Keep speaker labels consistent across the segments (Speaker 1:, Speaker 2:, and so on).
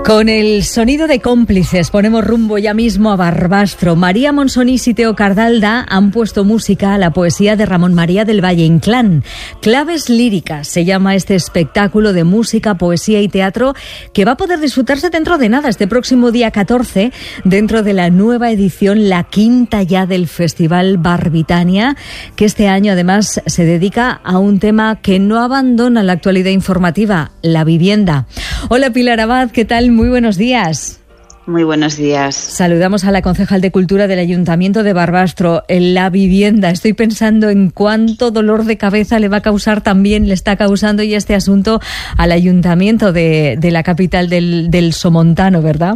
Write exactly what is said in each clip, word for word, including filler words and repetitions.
Speaker 1: Con el sonido de Cómplices ponemos rumbo ya mismo a Barbastro. María Monsonís y Teo Cardalda han puesto música a la poesía de Ramón María del Valle Inclán. Claves líricas se llama este espectáculo de música, poesía y teatro que va a poder disfrutarse dentro de nada, este próximo día catorce, dentro de la nueva edición, la quinta ya del Festival Barbitania, que este año además se dedica a un tema que no abandona la actualidad informativa, la vivienda. Hola Pilar Abad, ¿qué tal? Muy buenos días.
Speaker 2: Muy buenos días.
Speaker 1: Saludamos a la concejal de Cultura del Ayuntamiento de Barbastro. En la vivienda, estoy pensando en cuánto dolor de cabeza le va a causar también, le está causando ya este asunto al Ayuntamiento de, de la capital del, del Somontano, ¿verdad?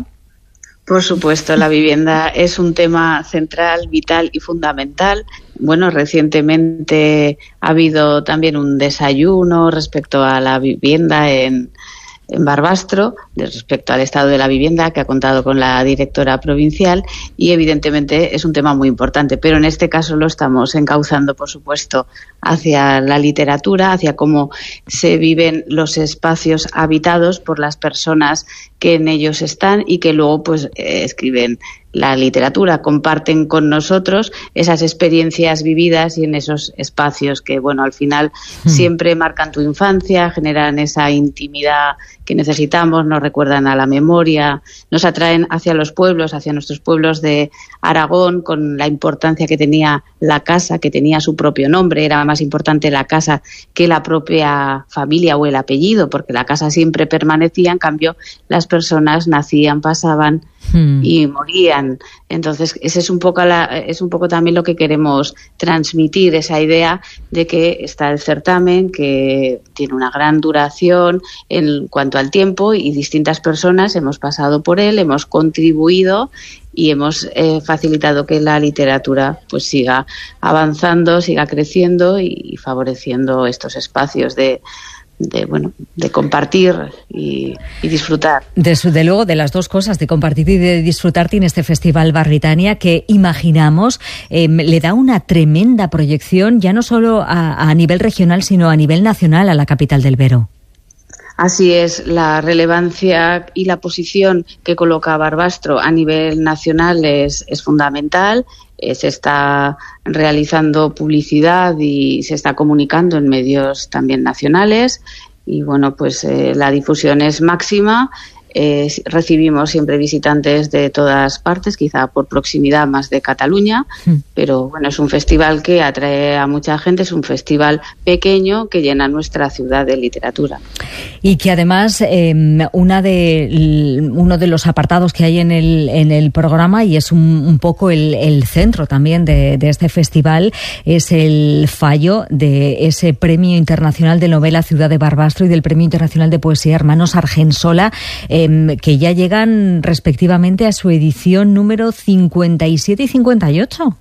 Speaker 2: Por supuesto, la vivienda es un tema central, vital y fundamental. Bueno, recientemente ha habido también un desayuno respecto a la vivienda en en Barbastro, respecto al estado de la vivienda, que ha contado con la directora provincial, y evidentemente es un tema muy importante, pero en este caso lo estamos encauzando, por supuesto, hacia la literatura, hacia cómo se viven los espacios habitados por las personas que en ellos están y que luego pues eh, escriben la literatura, comparten con nosotros esas experiencias vividas y en esos espacios que, bueno, al final mm. siempre marcan tu infancia, generan esa intimidad que necesitamos, nos recuerdan a la memoria, nos atraen hacia los pueblos, hacia nuestros pueblos de Aragón, con la importancia que tenía la casa, que tenía su propio nombre, era más importante la casa que la propia familia o el apellido, porque la casa siempre permanecía, en cambio las personas nacían, pasaban Hmm. y morían. Entonces, ese es un poco la, es un poco también lo que queremos transmitir, esa idea de que está el certamen, que tiene una gran duración en cuanto al tiempo y distintas personas hemos pasado por él, hemos contribuido y hemos eh, facilitado que la literatura pues siga avanzando, siga creciendo y favoreciendo estos espacios de de bueno de compartir y, y disfrutar.
Speaker 1: Desde luego, de las dos cosas, de compartir y de disfrutar, tiene este Festival Barbitania que imaginamos eh, le da una tremenda proyección, ya no solo a, a nivel regional, sino a nivel nacional a la capital del Vero.
Speaker 2: Así es, la relevancia y la posición que coloca Barbastro a nivel nacional es, es fundamental. Eh, se está realizando publicidad y se está comunicando en medios también nacionales y bueno, pues eh, la difusión es máxima. Eh, recibimos siempre visitantes de todas partes, quizá por proximidad más de Cataluña, mm. pero bueno, es un festival que atrae a mucha gente, es un festival pequeño que llena nuestra ciudad de literatura.
Speaker 1: Y que además eh, una de, uno de los apartados que hay en el, en el programa, y es un, un poco el, el centro también de, de este festival, es el fallo de ese Premio Internacional de Novela Ciudad de Barbastro y del Premio Internacional de Poesía Hermanos Argensola, eh, que ya llegan respectivamente a su edición número cincuenta y siete y cincuenta y ocho.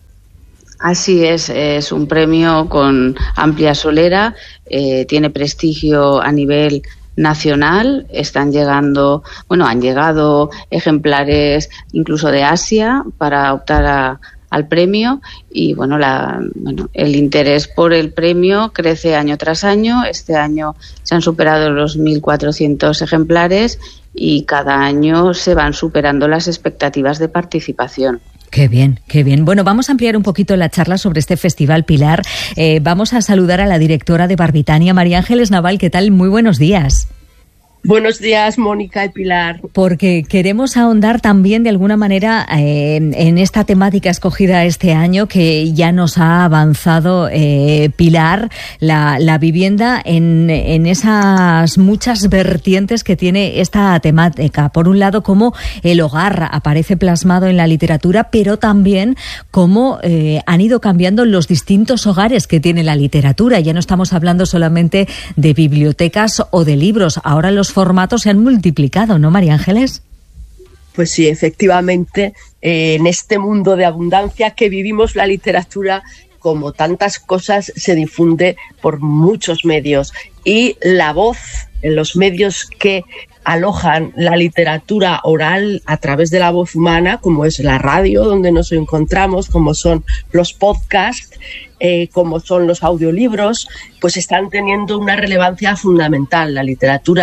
Speaker 2: Así es, es un premio con amplia solera, eh, tiene prestigio a nivel nacional, están llegando, bueno, han llegado ejemplares incluso de Asia para optar a al premio y bueno, la, bueno, el interés por el premio crece año tras año. Este año se han superado los mil cuatrocientos ejemplares y cada año se van superando las expectativas de participación.
Speaker 1: Qué bien, qué bien. Bueno, vamos a ampliar un poquito la charla sobre este festival, Pilar. Eh, vamos a saludar a la directora de Barbitania, María Ángeles Naval. ¿Qué tal? Muy buenos días.
Speaker 3: Buenos días, Mónica y Pilar.
Speaker 1: Porque queremos ahondar también de alguna manera eh, en esta temática escogida este año que ya nos ha avanzado eh, Pilar, la, la vivienda en, en esas muchas vertientes que tiene esta temática. Por un lado, cómo el hogar aparece plasmado en la literatura, pero también cómo eh, han ido cambiando los distintos hogares que tiene la literatura. Ya no estamos hablando solamente de bibliotecas o de libros, ahora los formatos se han multiplicado, ¿no, María Ángeles?
Speaker 3: Pues sí, efectivamente, eh, en este mundo de abundancia que vivimos, la literatura, como tantas cosas, se difunde por muchos medios y la voz en los medios que alojan la literatura oral a través de la voz humana, como es la radio, donde nos encontramos, como son los podcasts, eh, como son los audiolibros, pues están teniendo una relevancia fundamental. La literatura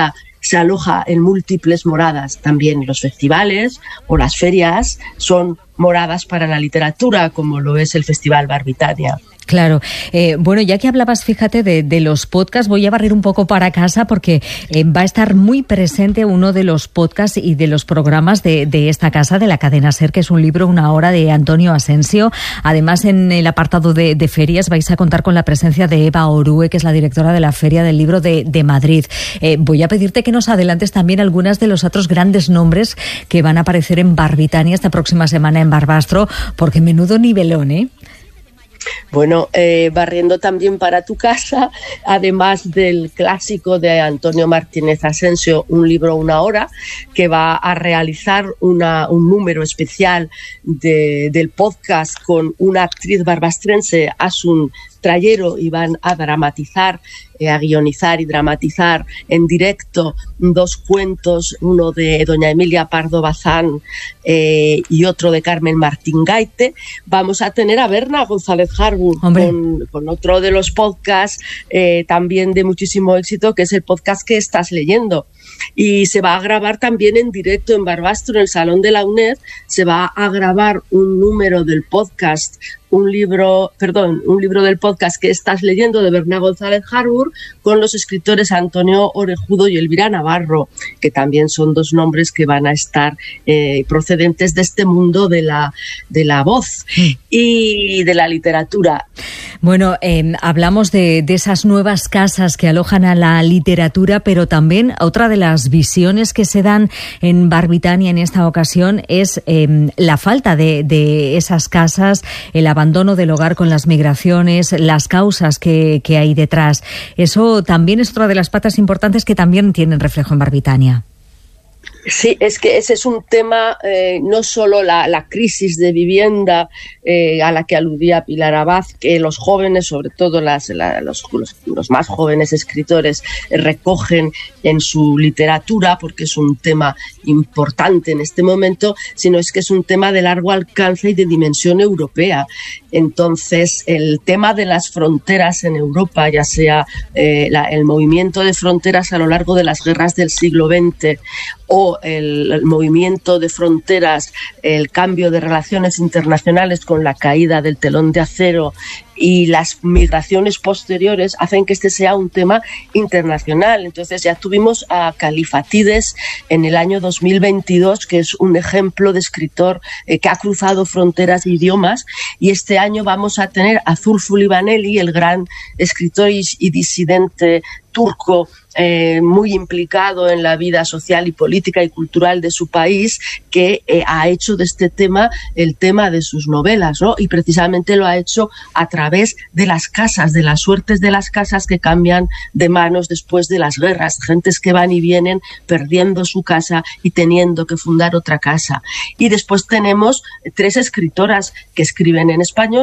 Speaker 3: se aloja en múltiples moradas. También los festivales o las ferias son moradas para la literatura, como lo es el Festival Barbitania.
Speaker 1: Claro. Eh, bueno, ya que hablabas, fíjate, de, de los podcasts, voy a barrer un poco para casa porque eh, va a estar muy presente uno de los podcasts y de los programas de, de esta casa, de la cadena SER, que es un libro, una hora, de Antonio Asensio. Además, en el apartado de, de ferias vais a contar con la presencia de Eva Orue, que es la directora de la Feria del Libro de, de Madrid. Eh, voy a pedirte que nos adelantes también algunas de los otros grandes nombres que van a aparecer en Barbitania esta próxima semana en Barbastro, porque menudo nivelón, ¿eh?
Speaker 3: Bueno, eh, barriendo también para tu casa, además del clásico de Antonio Martínez Asensio, Un libro, una hora, que va a realizar una, un número especial de, del podcast con una actriz barbastrense, Asun Trayero, y van a dramatizar, eh, a guionizar y dramatizar en directo dos cuentos, uno de doña Emilia Pardo Bazán eh, y otro de Carmen Martín Gaite. Vamos a tener a Berna González Harbour con, con otro de los podcasts eh, también de muchísimo éxito, que es el podcast que estás leyendo. Y se va a grabar también en directo en Barbastro, en el Salón de la UNED. Se va a grabar un número del podcast, un libro, perdón, un libro del podcast que estás leyendo de Berna González Harbour, con los escritores Antonio Orejudo y Elvira Navarro, que también son dos nombres que van a estar eh, procedentes de este mundo de la, de la voz y de la literatura.
Speaker 1: Bueno, eh, hablamos de, de esas nuevas casas que alojan a la literatura, pero también otra de las visiones que se dan en Barbitania en esta ocasión es eh, la falta de, de esas casas, el abandono del hogar con las migraciones, las causas que, que hay detrás. Eso también es otra de las patas importantes que también tienen reflejo en Barbitania.
Speaker 3: Sí, es que ese es un tema, eh, no solo la, la crisis de vivienda eh, a la que aludía Pilar Abad, que los jóvenes, sobre todo las, la, los, los, los más jóvenes escritores, eh, recogen en su literatura, porque es un tema importante en este momento, sino es que es un tema de largo alcance y de dimensión europea. Entonces, el tema de las fronteras en Europa, ya sea eh, la, el movimiento de fronteras a lo largo de las guerras del siglo veinte o el, el movimiento de fronteras, el cambio de relaciones internacionales con la caída del telón de acero y las migraciones posteriores, hacen que este sea un tema internacional. Entonces ya tuvimos a Califatides en el año dos mil veintidós, que es un ejemplo de escritor eh, que ha cruzado fronteras e idiomas, y este año vamos a tener a Zulfü Livaneli, el gran escritor y, y disidente turco, eh, muy implicado en la vida social y política y cultural de su país, que eh, ha hecho de este tema el tema de sus novelas, ¿no? Y precisamente lo ha hecho a través de las casas, de las suertes de las casas que cambian de manos después de las guerras, gentes que van y vienen perdiendo su casa y teniendo que fundar otra casa. Y después tenemos tres escritoras que escriben en español,